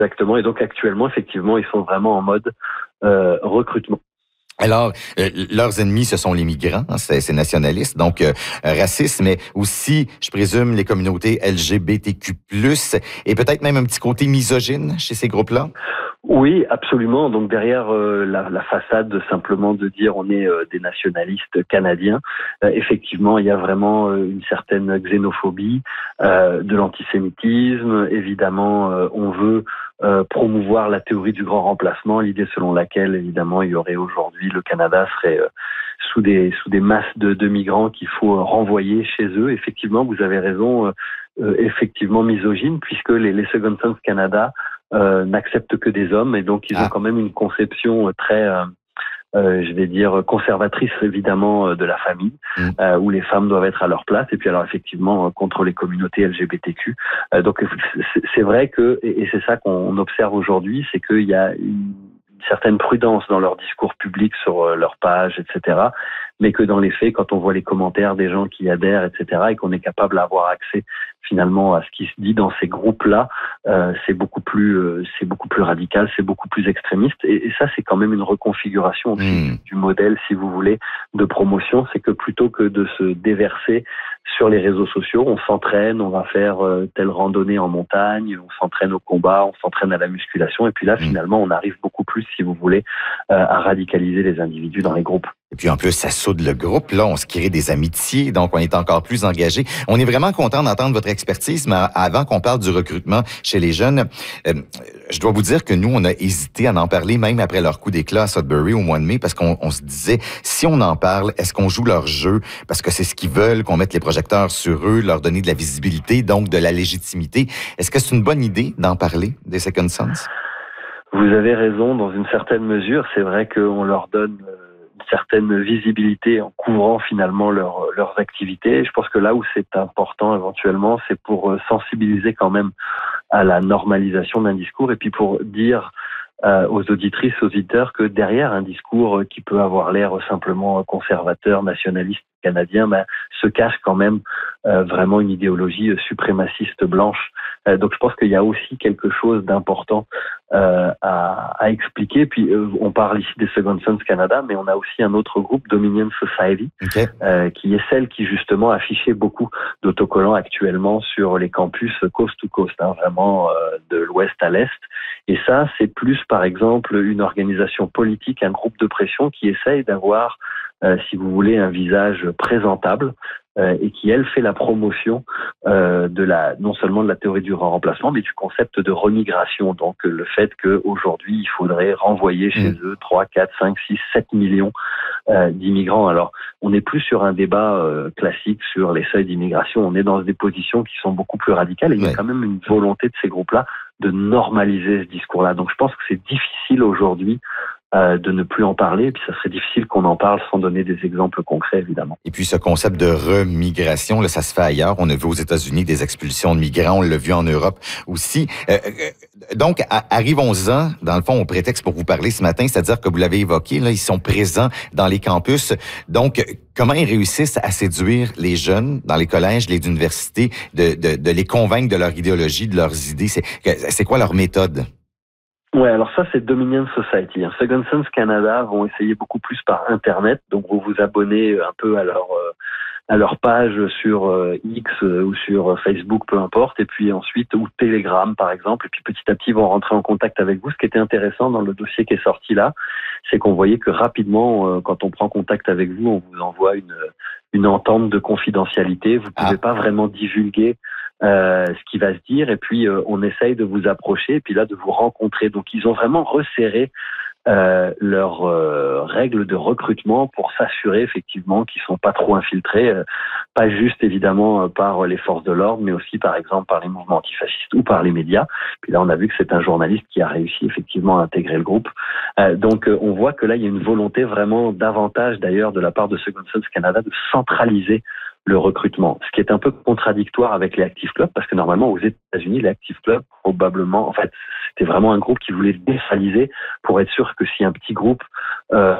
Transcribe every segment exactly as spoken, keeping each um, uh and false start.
Exactement. Et donc actuellement, effectivement, ils sont vraiment en mode euh, recrutement. Alors, euh, leurs ennemis, ce sont les migrants, hein, c'est, c'est nationaliste, donc euh, racistes, mais aussi, je présume, les communautés L G B T Q plus, et peut-être même un petit côté misogyne chez ces groupes-là? Oui, absolument. Donc derrière euh, la, la façade de simplement de dire on est euh, des nationalistes canadiens, euh, effectivement, il y a vraiment euh, une certaine xénophobie, euh, de l'antisémitisme. Évidemment, euh, on veut euh, promouvoir la théorie du grand remplacement, l'idée selon laquelle, évidemment, il y aurait aujourd'hui le Canada serait euh, sous des sous des masses de, de migrants qu'il faut renvoyer chez eux. Effectivement, vous avez raison. Euh, euh, effectivement misogyne, puisque les, les Second Sons Canada Euh, n'acceptent que des hommes, et donc ils Ah. ont quand même une conception très, euh, euh, je vais dire, conservatrice évidemment euh, de la famille, Mm. euh, où les femmes doivent être à leur place, et puis alors effectivement euh, contre les communautés L G B T Q. Euh, donc c'est, c'est vrai que, et, et c'est ça qu'on observe aujourd'hui, c'est qu'il y a une, une certaine prudence dans leur discours public sur euh, leur page, et cetera, mais que dans les faits, quand on voit les commentaires des gens qui adhèrent, et cetera, et qu'on est capable d'avoir accès finalement à ce qui se dit dans ces groupes-là, euh, c'est beaucoup plus, euh, c'est beaucoup plus radical, c'est beaucoup plus extrémiste, et, et ça, c'est quand même une reconfiguration aussi Mm. du, du modèle, si vous voulez, de promotion. C'est que plutôt que de se déverser sur les réseaux sociaux, on s'entraîne, on va faire euh, telle randonnée en montagne, on s'entraîne au combat, on s'entraîne à la musculation, et puis là, Mm. finalement, on arrive beaucoup plus, si vous voulez, euh, à radicaliser les individus dans les groupes. Et puis en plus, ça soude le groupe, là, on se crée des amitiés, donc on est encore plus engagé. On est vraiment content d'entendre votre expertise, mais avant qu'on parle du recrutement chez les jeunes, euh, je dois vous dire que nous, on a hésité à en parler, même après leur coup d'éclat à Sudbury au mois de mai, parce qu'on on se disait, si on en parle, est-ce qu'on joue leur jeu? Parce que c'est ce qu'ils veulent, qu'on mette les projecteurs sur eux, leur donner de la visibilité, donc de la légitimité. Est-ce que c'est une bonne idée d'en parler, des Second Sons? Vous avez raison, dans une certaine mesure. C'est vrai qu'on leur donne une certaine visibilité en couvrant finalement leur, leurs activités. Je pense que là où c'est important éventuellement, c'est pour sensibiliser quand même à la normalisation d'un discours, et puis pour dire euh, aux auditrices, aux auditeurs que derrière un discours qui peut avoir l'air simplement conservateur, nationaliste canadien, ben, se cache quand même euh, vraiment une idéologie suprémaciste blanche. Euh, donc je pense qu'il y a aussi quelque chose d'important euh, à, à expliquer. Puis euh, on parle ici des Second Sons Canada, mais on a aussi un autre groupe, Dominion Society, Okay. euh, qui est celle qui justement affichait beaucoup d'autocollants actuellement sur les campus coast to coast, hein, vraiment euh, de l'ouest à l'est. Et ça, c'est plus par exemple une organisation politique, un groupe de pression qui essaye d'avoir, euh, si vous voulez, un visage présentable, euh, et qui, elle, fait la promotion euh, de la, non seulement de la théorie du remplacement, mais du concept de remigration. Donc, le fait qu'aujourd'hui, il faudrait renvoyer chez mmh. eux trois, quatre, cinq, six, sept millions euh, d'immigrants. Alors, on n'est plus sur un débat euh, classique sur les seuils d'immigration. On est dans des positions qui sont beaucoup plus radicales, et il y a quand même une volonté de ces groupes-là de normaliser ce discours-là. Donc, je pense que c'est difficile aujourd'hui Euh, de ne plus en parler, et puis ça serait difficile qu'on en parle sans donner des exemples concrets, évidemment. Et puis ce concept de remigration, là, ça se fait ailleurs. On a vu aux États-Unis des expulsions de migrants, on l'a vu en Europe aussi. Euh, donc, à, arrivons-en, dans le fond, au prétexte pour vous parler ce matin, c'est-à-dire que vous l'avez évoqué, là, ils sont présents dans les campus. Donc, comment ils réussissent à séduire les jeunes dans les collèges, les universités, de, de, de les convaincre de leur idéologie, de leurs idées? C'est, c'est quoi leur méthode? Ouais, alors ça, c'est Dominion Society. Second Sons Canada vont essayer beaucoup plus par Internet. Donc, vous vous abonnez un peu à leur, euh, à leur page sur euh, X euh, ou sur Facebook, peu importe. Et puis ensuite, ou Telegram, par exemple. Et puis petit à petit, ils vont rentrer en contact avec vous. Ce qui était intéressant dans le dossier qui est sorti là, c'est qu'on voyait que rapidement, euh, quand on prend contact avec vous, on vous envoie une, une entente de confidentialité. Vous pouvez ah. pas vraiment divulguer Euh, ce qui va se dire, et puis euh, on essaye de vous approcher, et puis là de vous rencontrer. Donc ils ont vraiment resserré euh, leurs euh, règles de recrutement pour s'assurer effectivement qu'ils sont pas trop infiltrés, euh, pas juste évidemment euh, par les forces de l'ordre, mais aussi par exemple par les mouvements antifascistes ou par les médias. Puis là on a vu que c'est un journaliste qui a réussi effectivement à intégrer le groupe. Euh, donc euh, on voit que là il y a une volonté vraiment davantage d'ailleurs de la part de Second Sons Canada de centraliser le recrutement, ce qui est un peu contradictoire avec les Active Club, parce que normalement aux États-Unis, les Active Club, probablement, en fait, c'était vraiment un groupe qui voulait défaliser pour être sûr que si un petit groupe, euh,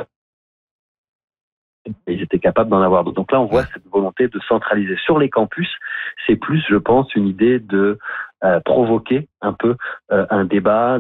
ils étaient capables d'en avoir d'autres. Donc là, on voit cette volonté de centraliser sur les campus. C'est plus, je pense, une idée de euh, provoquer un peu euh, un débat,